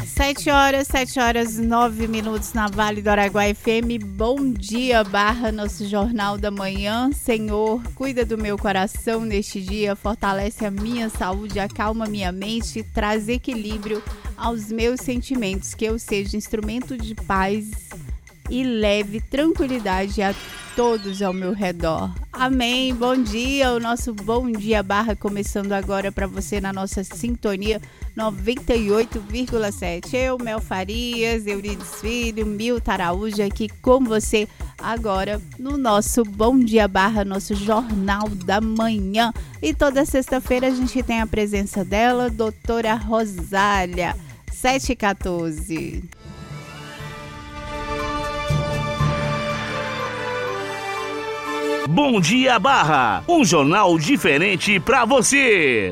7h09 na Vale do Araguaia FM. Bom dia, Barra, nosso Jornal da Manhã. Senhor, cuida do meu coração neste dia, fortalece a minha saúde, acalma minha mente, traz equilíbrio aos meus sentimentos, que eu seja instrumento de paz e leve tranquilidade a todos ao meu redor. Amém. Bom dia, o nosso Bom Dia Barra começando agora para você na nossa sintonia 98,7. Eu, Mel Farias, Eurides Filho, Milton Araújo aqui com você agora no nosso Bom Dia Barra, nosso Jornal da Manhã. E toda sexta-feira a gente tem a presença dela, doutora Rosália, 7h14. Bom Dia Barra, um jornal diferente pra você.